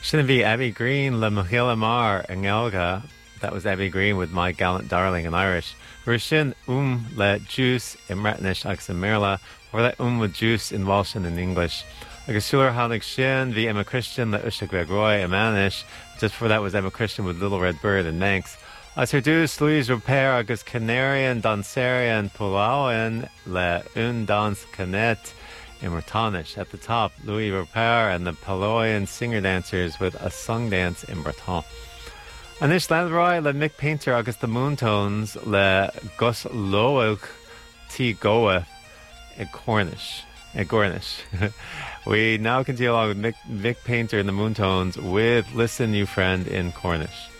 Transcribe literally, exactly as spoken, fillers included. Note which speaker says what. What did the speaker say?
Speaker 1: Shouldn't be Abby Green, Le Mohila Mar, and Elga. That was Abby Green with My Gallant Darling in Irish. Rishin Um Le Juice in Ratnish Agus Merla, or Le Um with Juice in Welsh and in English. Agus Shuler Hanig Shin, the Emma Christian, Le Ushag Roy in Manish. Just before that was Emma Christian with Little Red Bird and Manx. As her Deuce, Louise Repair, Agus Canarian, Dansarian, Pulauan, Le Un Dans Canet. In Bretonnish. At the top, Louis Repair and the Paloyan singer-dancers with a song dance in Breton. Anish Landroy, le Mick Painter, August the Moontones, le Gus Loach, T. Goa, in Cornish. In Cornish. We now continue along with Mick, Mick Painter and the Moontones with Listen You Friend in Cornish.